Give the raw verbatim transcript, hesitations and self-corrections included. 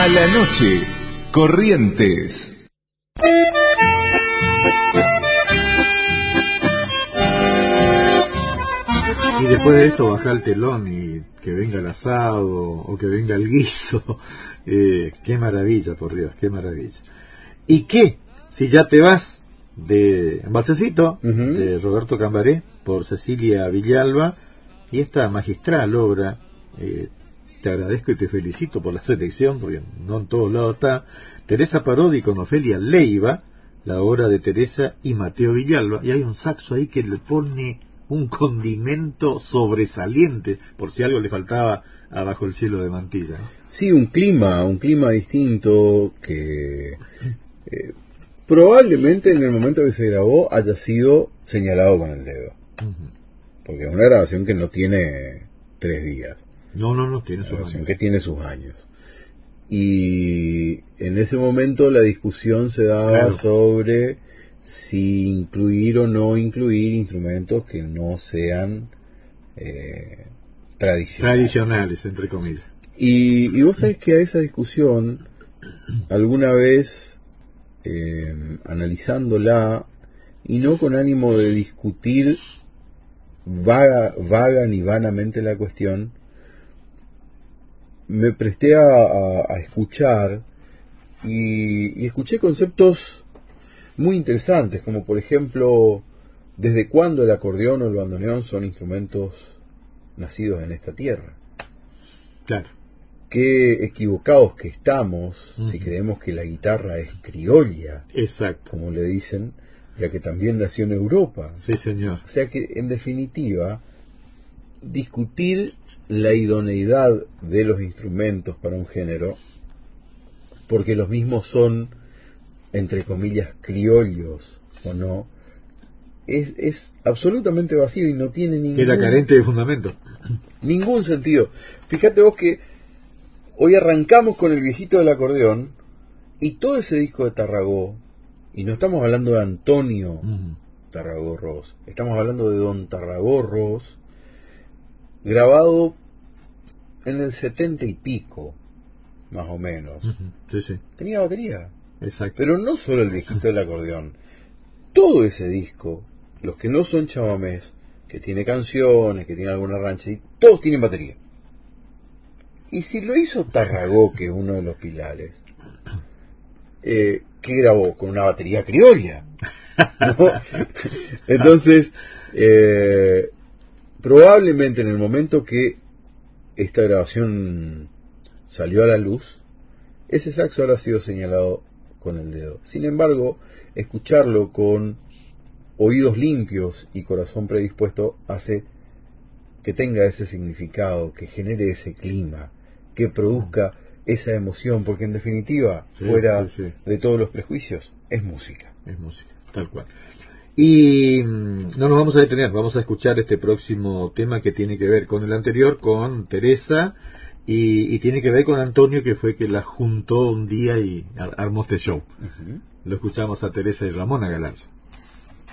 la noche, Corrientes. Y después de esto baja el telón y que venga el asado o que venga el guiso. Eh, qué maravilla, por Dios, qué maravilla. ¿Y qué? Si ya te vas de Balsecito, uh-huh. de Roberto Cambaré, por Cecilia Villalba, y esta magistral obra, eh, te agradezco y te felicito por la selección, porque no en todos lados está, Teresa Parodi con Ofelia Leiva, la obra de Teresa y Mateo Villalba, y hay un saxo ahí que le pone un condimento sobresaliente, por si algo le faltaba a Bajo el cielo de Mantilla, ¿no? Sí, un clima, un clima distinto que eh, probablemente en el momento que se grabó haya sido señalado con el dedo. Uh-huh. Porque es una grabación que no tiene tres días. No, no, no, tiene sus años. Que tiene sus años. Y en ese momento la discusión se daba claro. sobre si incluir o no incluir instrumentos que no sean eh, tradicionales. Tradicionales, entre comillas. Y, y vos sabés que a esa discusión, alguna vez, eh, analizándola, y no con ánimo de discutir vaga, vaga ni vanamente la cuestión, me presté a, a, a escuchar y, y escuché conceptos muy interesantes, como por ejemplo, ¿desde cuándo el acordeón o el bandoneón son instrumentos nacidos en esta tierra? Claro. Qué equivocados que estamos uh-huh. si creemos que la guitarra es criolla. Exacto. Como le dicen, ya que también nació en Europa. Sí, señor. O sea que, en definitiva, discutir la idoneidad de los instrumentos para un género, porque los mismos son, entre comillas, criollos o no, es, es absolutamente vacío y no tiene ningún... Queda carente de fundamento. Ningún sentido. Fíjate vos que hoy arrancamos con el viejito del acordeón y todo ese disco de Tarragó, y no estamos hablando de Antonio uh-huh. Tarragó Ros, estamos hablando de Don Tarragó Ros, grabado en el setenta y pico, más o menos. Uh-huh. Sí, sí. Tenía batería. Exacto. Pero no solo el viejito del acordeón. Todo ese disco, los que no son chamamés, que tiene canciones, que tiene alguna rancha, y todos tienen batería. Y si lo hizo Tarragó, que es uno de los pilares, eh, ¿qué grabó? Con una batería criolla, ¿no? Entonces, eh, probablemente en el momento que esta grabación salió a la luz, ese saxo habrá sido señalado con el dedo. Sin embargo, escucharlo con oídos limpios y corazón predispuesto hace que tenga ese significado, que genere ese clima, que produzca esa emoción, porque en definitiva, sí, fuera sí, sí. de todos los prejuicios, es música. Es música, tal cual. Y no nos vamos a detener, vamos a escuchar este próximo tema que tiene que ver con el anterior, con Teresa, y, y tiene que ver con Antonio, que fue que la juntó un día y armó este show. Uh-huh. Lo escuchamos a Teresa y Ramona Galarza.